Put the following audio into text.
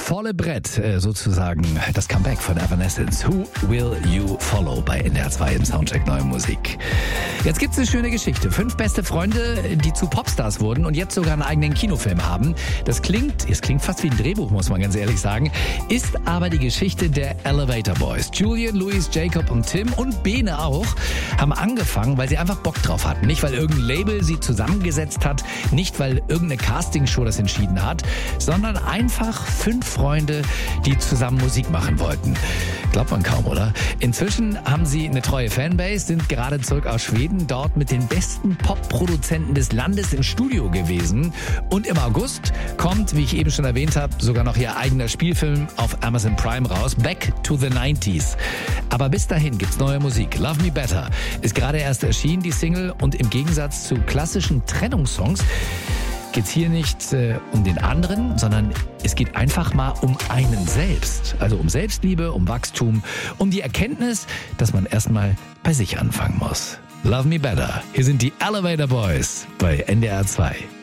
volle Brett sozusagen das Comeback von Evanescence. Who Will You Follow bei NDR 2 im Soundcheck Neue Musik. Jetzt gibt's eine schöne Geschichte. 5 beste Freunde, die zu Popstars wurden und jetzt sogar einen eigenen Kinofilm haben. Es klingt fast wie ein Drehbuch, muss man ganz ehrlich sagen. Ist aber die Geschichte der Elevator Boys. Julian, Luis, Jacob und Tim und Bene auch haben angefangen, weil sie einfach Bock drauf hatten. Nicht, weil irgendein Label sie zusammengesetzt hat, nicht, weil irgendeine Castingshow das entschieden hat, sondern einfach 5 Freunde, die zusammen Musik machen wollten. Glaubt man kaum, oder? Inzwischen haben sie eine treue Fanbase, sind gerade zurück aus Schweden, dort mit den besten Pop-Produzenten des Landes im Studio gewesen. Und im August kommt, wie ich eben schon erwähnt habe, sogar noch ihr eigener Spielfilm auf Amazon Prime raus, Back to the 90s. Aber bis dahin gibt's neue Musik. Love Me Better ist gerade erst erschienen, die Single, und im Gegensatz zu klassischen Trennungssongs geht's hier nicht um den anderen, sondern es geht einfach mal um einen selbst. Also um Selbstliebe, um Wachstum, um die Erkenntnis, dass man erstmal bei sich anfangen muss. Love Me Better. Hier sind die Elevator Boys bei NDR 2.